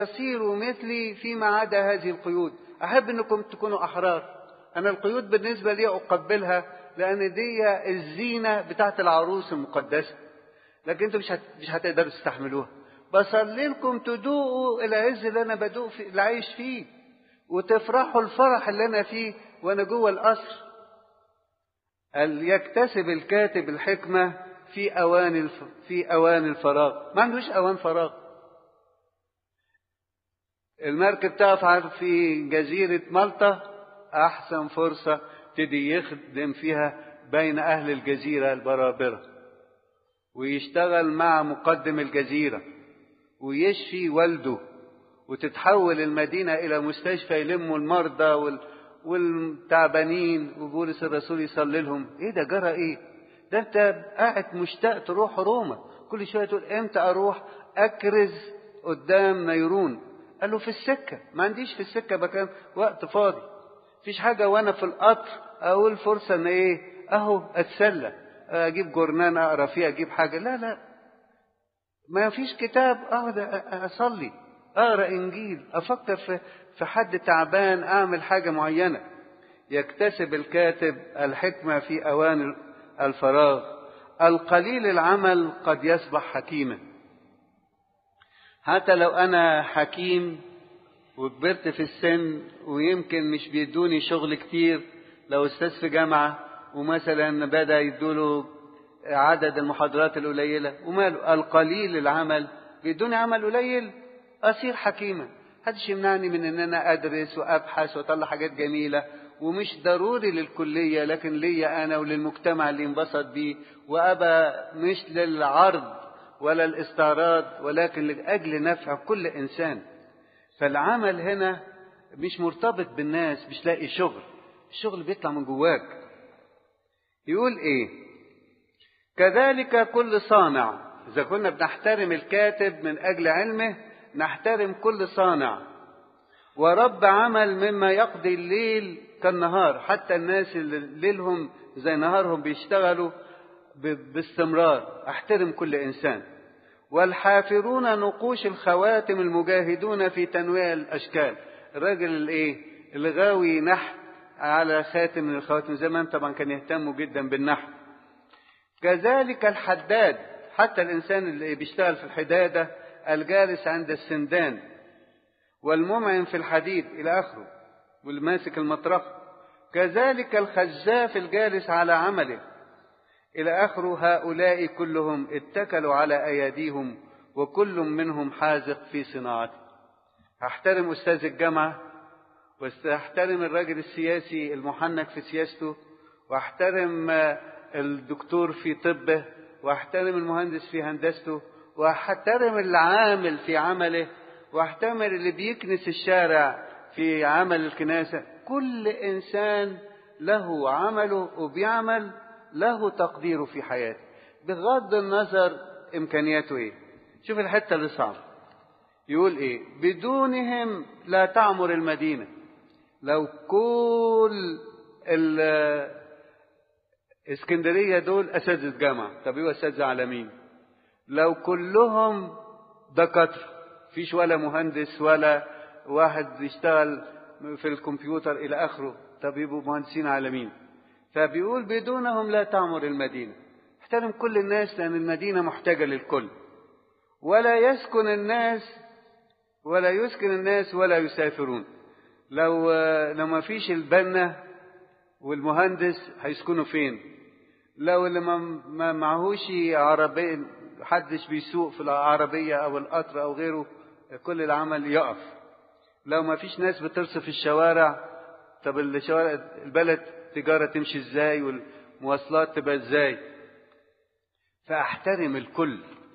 تصيروا مثلي فيما عدا هذه القيود. أحب أنكم تكونوا أحرار. أنا القيود بالنسبة لي أقبلها، لأن دي الزينة بتاعت العروس المقدسة، لكن أنتم مش هتقدروا تستحملوها. بصلي لكم تدوقوا العز اللي أنا بدوق فيه، اللي عايش فيه، وتفرحوا الفرح اللي أنا فيه وأنا جوه القصر. يكتسب الكاتب الحكمة في أوان الفراغ. ما عندوش أوان فراغ. المركب تقف في جزيرة مالطا، أحسن فرصة تدي يخدم فيها بين أهل الجزيرة البرابرة، ويشتغل مع مقدم الجزيرة ويشفي والده، وتتحول المدينة إلى مستشفى يلموا المرضى والتعبانين، وبولس الرسول يصلي لهم. إيه ده؟ جرى إيه؟ ده أنت قاعد مشتاق تروح روما، كل شوية تقول إمتى أروح أكرز قدام نيرون. قال له في السكة، ما عنديش في السكة مكان، وقت فاضي، مفيش حاجة وأنا في القطر أقول فرصة إن إيه أهو أتسلى، أجيب جورنان أقرأ فيه، أجيب حاجة. لا، ما فيش كتاب أقعد أصلي، أقرأ إنجيل، أفكر في حد تعبان، أعمل حاجة معينة. يكتسب الكاتب الحكمة في أوان الفراغ. القليل العمل قد يصبح حكيما. حتى لو أنا حكيم وكبرت في السن ويمكن مش بيدوني شغل كتير، لو أستاذ في جامعة ومثلا بدأ يدوله عدد المحاضرات القليلة، وماله القليل العمل بيدوني عمل قليل، أصير حكيما. محدش يمنعني من ان انا ادرس وابحث واطلع حاجات جميلة، ومش ضروري للكلية لكن ليا انا وللمجتمع اللي انبسط بيه، وابى مش للعرض ولا الاستعراض ولكن لاجل نفع كل انسان. فالعمل هنا مش مرتبط بالناس، مش لاقي شغل، الشغل بيطلع من جواك. يقول ايه؟ كذلك كل صانع. اذا كنا بنحترم الكاتب من اجل علمه، نحترم كل صانع. ورب عمل مما يقضي الليل كالنهار. حتى الناس اللي ليلهم زي نهارهم بيشتغلوا باستمرار، احترم كل انسان. والحافرون نقوش الخواتم، المجاهدون في تنويع الاشكال. الراجل اللي غاوي نحت على خاتم من الخواتم زمان طبعا كان يهتموا جدا بالنحت. كذلك الحداد، حتى الانسان اللي بيشتغل في الحدادة، الجالس عند السندان، والممعن في الحديد إلى آخره، والماسك المطرقة. كذلك الخزاف الجالس على عمله إلى آخره. هؤلاء كلهم اتكلوا على أيديهم، وكل منهم حاذق في صناعته. هحترم أستاذ الجامعة، واحترم الراجل السياسي المحنك في سياسته، واحترم الدكتور في طبه، واحترم المهندس في هندسته، واحترم العامل في عمله، واحترم اللي بيكنس الشارع في عمل الكناسة. كل إنسان له عمله وبيعمل له تقديره في حياته بغض النظر إمكانياته إيه. شوف الحتة اللي صعبة، يقول إيه؟ بدونهم لا تعمر المدينة. لو كل اسكندرية دول أساتذة جامعة، طب يبقى أساتذة على مين؟ لو كلهم دكاترة، فيش ولا مهندس ولا واحد يشتغل في الكمبيوتر إلى آخره، طب يبقوا مهندسين على مين؟ فبيقول بدونهم لا تعمر المدينة. احترم كل الناس لأن المدينة محتاجة للكل. ولا يسكن الناس ولا يسافرون. لو ما فيش البنا والمهندس هيسكنوا فين؟ لو اللي ما معهوش عربية، محدش بيسوق في العربية أو القطر أو غيره، كل العمل يقف. لو ما فيش ناس بترصف الشوارع، طب الشوارع البلد تجارة تمشي ازاي والمواصلات تبقى ازاي؟ فاحترم الكل.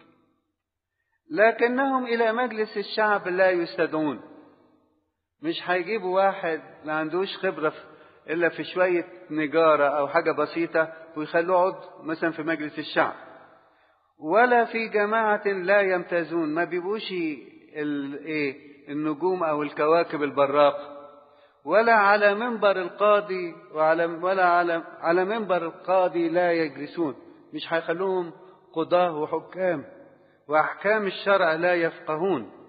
لكنهم إلى مجلس الشعب لا يستدعون. مش هيجيبوا واحد ما عندوش خبرة إلا في شوية نجارة أو حاجة بسيطة ويخلوه عضو مثلا في مجلس الشعب. ولا في جماعة لا يمتازون. ما بيبقوش النجوم أو الكواكب البراقة. ولا على منبر القاضي ولا على منبر القاضي لا يجلسون. مش هيخلوهم قضاة وحكام، وأحكام الشرع لا يفقهون.